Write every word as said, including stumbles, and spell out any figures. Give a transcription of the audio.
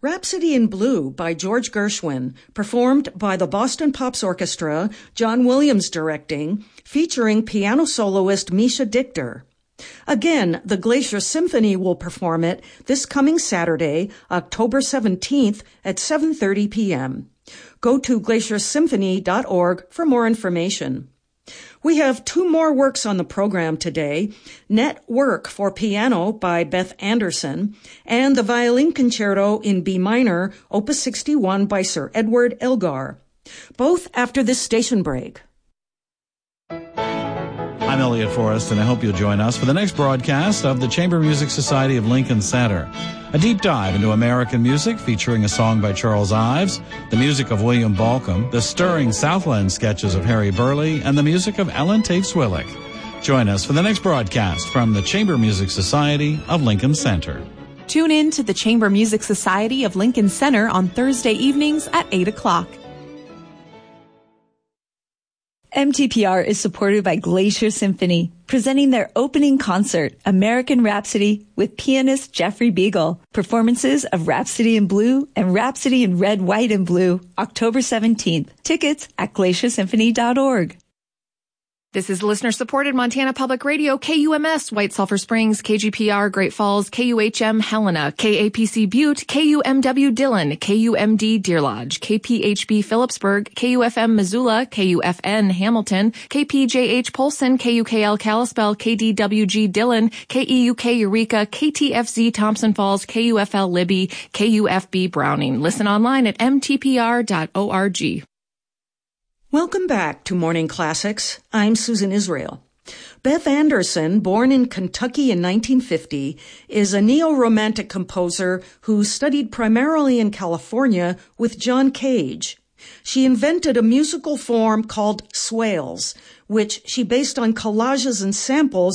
Rhapsody in Blue by George Gershwin, performed by the Boston Pops Orchestra, John Williams directing, featuring piano soloist Misha Dichter. Again, the Glacier Symphony will perform it this coming Saturday, October seventeenth at seven thirty p.m. Go to glacier symphony dot org for more information. We have two more works on the program today, Network for Piano by Beth Anderson, and the Violin Concerto in B minor, Opus sixty-one by Sir Edward Elgar. Both after this station break. I'm Elliot Forrest, and I hope you'll join us for the next broadcast of the Chamber Music Society of Lincoln Center. A deep dive into American music featuring a song by Charles Ives, the music of William Balcom, the stirring Southland sketches of Harry Burleigh, and the music of Ellen Tate Swillick. Join us for the next broadcast from the Chamber Music Society of Lincoln Center. Tune in to the Chamber Music Society of Lincoln Center on Thursday evenings at eight o'clock. M T P R is supported by Glacier Symphony, presenting their opening concert, American Rhapsody, with pianist Jeffrey Beagle. Performances of Rhapsody in Blue and Rhapsody in Red, White, and Blue, October seventeenth. Tickets at glacier symphony dot org. This is listener-supported Montana Public Radio, K U M S, White Sulphur Springs, K G P R, Great Falls, K U H M, Helena, K A P C Butte, K U M W Dillon, K U M D Deer Lodge, K P H B Phillipsburg, K U F M Missoula, K U F N Hamilton, K P J H Polson, K U K L Kalispell, K D W G Dillon, K E U K Eureka, K T F Z Thompson Falls, K U F L Libby, K U F B Browning. Listen online at m t p r dot org. Welcome back to Morning Classics. I'm Susan Israel. Beth Anderson, born in Kentucky in nineteen fifty, is a neo-romantic composer who studied primarily in California with John Cage. She invented a musical form called swales, which she based on collages and samples